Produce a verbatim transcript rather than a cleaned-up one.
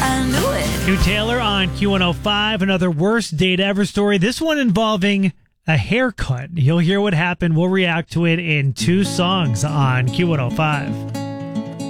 I knew it. New Taylor on Q one oh five, another worst date ever story. This one involving a haircut. You'll hear what happened. We'll react to it in two songs on Q one oh five.